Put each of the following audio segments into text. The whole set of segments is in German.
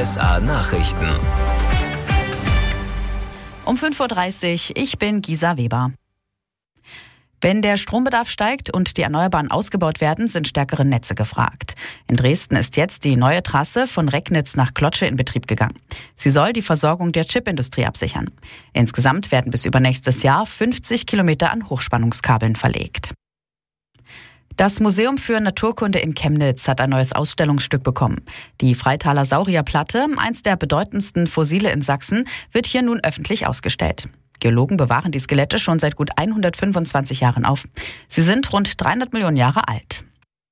RSA Nachrichten. Um 5.30 Uhr, ich bin Gisa Weber. Wenn der Strombedarf steigt und die Erneuerbaren ausgebaut werden, sind stärkere Netze gefragt. In Dresden ist jetzt die neue Trasse von Recknitz nach Klotsche in Betrieb gegangen. Sie soll die Versorgung der Chipindustrie absichern. Insgesamt werden bis übernächstes Jahr 50 Kilometer an Hochspannungskabeln verlegt. Das Museum für Naturkunde in Chemnitz hat ein neues Ausstellungsstück bekommen. Die Freitaler Saurierplatte, eins der bedeutendsten Fossile in Sachsen, wird hier nun öffentlich ausgestellt. Geologen bewahren die Skelette schon seit gut 125 Jahren auf. Sie sind rund 300 Millionen Jahre alt.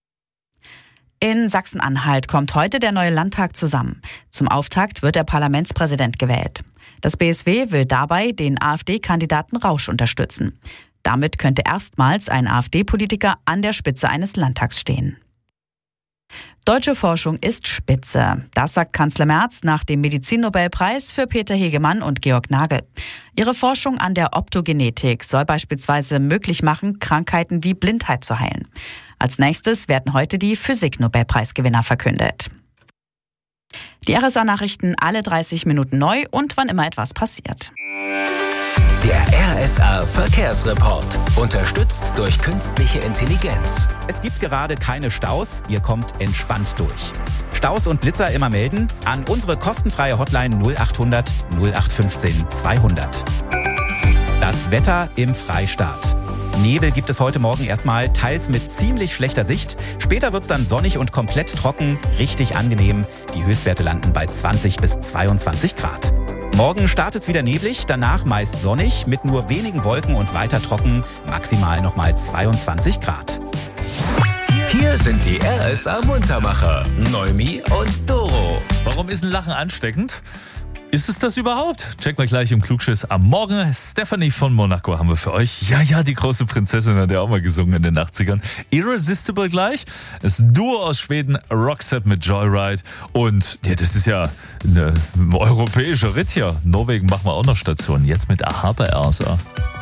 In Sachsen-Anhalt kommt heute der neue Landtag zusammen. Zum Auftakt wird der Parlamentspräsident gewählt. Das BSW will dabei den AfD-Kandidaten Rausch unterstützen. Damit könnte erstmals ein AfD-Politiker an der Spitze eines Landtags stehen. Deutsche Forschung ist spitze. Das sagt Kanzler Merz nach dem Medizinnobelpreis für Peter Hegemann und Georg Nagel. Ihre Forschung an der Optogenetik soll beispielsweise möglich machen, Krankheiten wie Blindheit zu heilen. Als nächstes werden heute die Physik-Nobelpreisgewinner verkündet. Die RSA-Nachrichten alle 30 Minuten neu und wann immer etwas passiert. Der RSA Verkehrsreport. Unterstützt durch künstliche Intelligenz. Es gibt gerade keine Staus, ihr kommt entspannt durch. Staus und Blitzer immer melden an unsere kostenfreie Hotline 0800 0815 200. Das Wetter im Freistaat. Nebel gibt es heute Morgen erstmal, teils mit ziemlich schlechter Sicht. Später wird es dann sonnig und komplett trocken, richtig angenehm. Die Höchstwerte landen bei 20 bis 22 Grad. Morgen startet es wieder neblig, danach meist sonnig, mit nur wenigen Wolken und weiter trocken, maximal nochmal 22 Grad. Hier sind die RSA Muntermacher, Neumi und Doro. Warum ist ein Lachen ansteckend? Ist es das überhaupt? Check mal gleich im Klugschiss am Morgen. Stephanie von Monaco haben wir für euch. Ja, die große Prinzessin hat ja auch mal gesungen in den 80ern. Irresistible gleich. Das Duo aus Schweden, Roxette mit Joyride. Und ja, das ist ja ein europäischer Ritt hier. Norwegen machen wir auch noch Station. Jetzt mit Aha bei RSA.